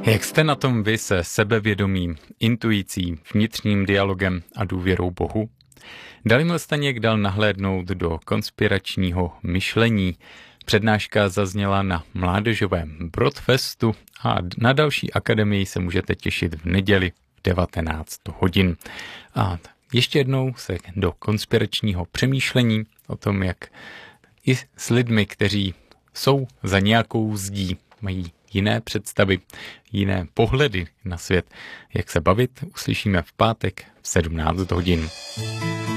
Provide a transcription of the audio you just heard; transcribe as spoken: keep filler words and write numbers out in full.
Jak jste na tom vy se sebevědomím, intuicí, vnitřním dialogem a důvěrou Bohu? Dalibor Staněk dal nahlédnout do konspiračního myšlení. Přednáška zazněla na mládežovém Broadfestu a na další akademii se můžete těšit v neděli v devatenáct hodin. A ještě jednou se do konspiračního přemýšlení o tom, jak i s lidmi, kteří jsou za nějakou zdí, mají jiné představy, jiné pohledy na svět. Jak se bavit, uslyšíme v pátek v sedmnáct hodin.